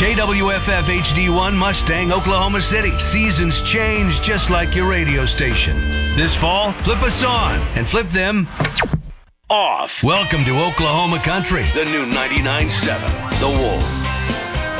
KWFF HD1 Mustang, Oklahoma City. Seasons change just like your radio station. This fall, flip us on and flip them off. Welcome to Oklahoma Country, the new 99.7, The Wolf.